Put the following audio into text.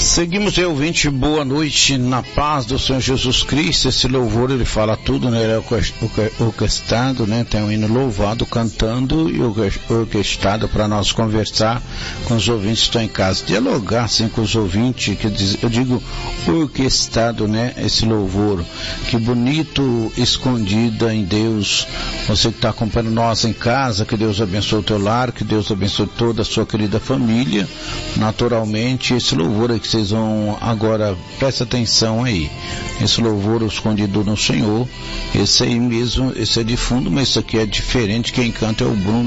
Seguimos, ouvinte, boa noite, na paz do Senhor Jesus Cristo. Esse louvor, ele fala tudo, né? Ele é orquestrado, né? Tem um hino louvado, cantando e orquestrado para nós conversar com os ouvintes que estão em casa, dialogar assim com os ouvintes, eu digo orquestrado, né? Esse louvor, que bonito, escondida em Deus. Você que está acompanhando nós em casa, que Deus abençoe o teu lar, que Deus abençoe toda a sua querida família. Naturalmente, esse louvor aí que vocês vão agora, presta atenção aí, esse louvor escondido no Senhor, esse aí mesmo, esse é de fundo, mas esse aqui é diferente. Quem canta é o Bruno